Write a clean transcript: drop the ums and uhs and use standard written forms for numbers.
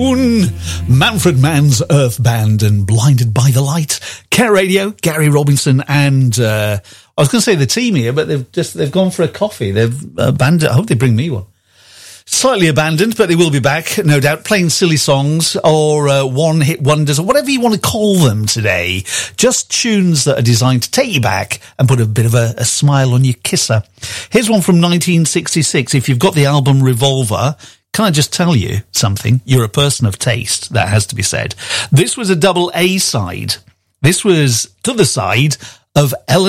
Manfred Mann's Earth Band and Blinded by the Light. Care Radio, Gary Robinson and, I was going to say the team here, but they've gone for a coffee. They've abandoned, I hope they bring me one. Slightly abandoned, but they will be back, no doubt, playing silly songs or one-hit wonders or whatever you want to call them today. Just tunes that are designed to take you back and put a bit of a smile on your kisser. Here's one from 1966. If you've got the album Revolver, can I just tell you something? You're a person of taste, that has to be said. This was a double A side. This was to the side of Ellen